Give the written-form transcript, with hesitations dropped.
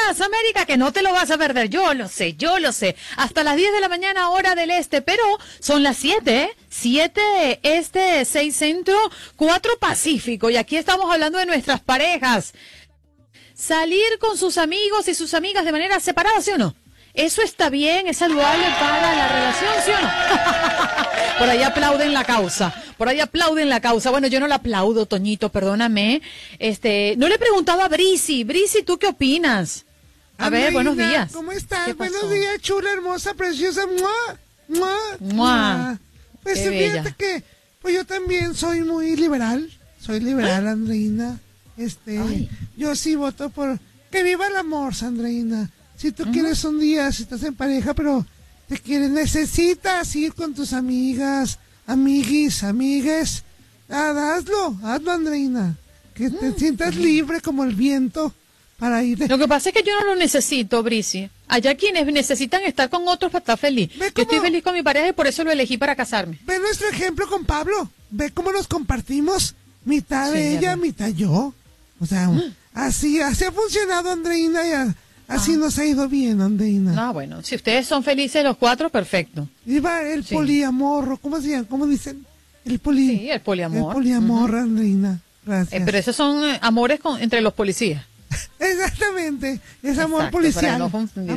días, América, que no te lo vas a perder. Yo lo sé. Hasta las 10 de la mañana, hora del este, pero son las 7, ¿eh? 7 este, 6 centro, 4 pacífico. Y aquí estamos hablando de nuestras parejas. Salir con sus amigos y sus amigas de manera separada, ¿sí o no? ¿Eso está bien? ¿Es saludable para la relación, sí o no? Por ahí aplauden la causa. Bueno, yo no la aplaudo, Toñito, perdóname. No le he preguntado a Brisi. Brisi, ¿tú qué opinas? A ver, buenos días. ¿Cómo estás? Buenos días, chula, hermosa, preciosa. ¡Mua! Pues fíjate que pues yo también soy muy liberal. Soy liberal, Andreina. Yo sí voto por que viva el amor, Sandreina. Si tú quieres un día, si estás en pareja, pero necesitas ir con tus amigas, amigues, hazlo, Andreina. Que te sientas libre como el viento para ir. Lo que pasa es que yo no lo necesito, Brisi. Allá quienes necesitan estar con otros para estar feliz. Yo estoy feliz con mi pareja y por eso lo elegí para casarme. Ve nuestro ejemplo con Pablo. Ve cómo nos compartimos, mitad de ella, mitad yo. O sea, así ha funcionado, Andreina, y así nos ha ido bien, Andreina. Bueno, si ustedes son felices los 4, perfecto. Iba el poliamor, ¿cómo se llama? ¿Cómo dicen? Sí, el poliamor. El poliamor, Andreina. Gracias. Pero esos son amores entre los policías. Exactamente, es amor policial.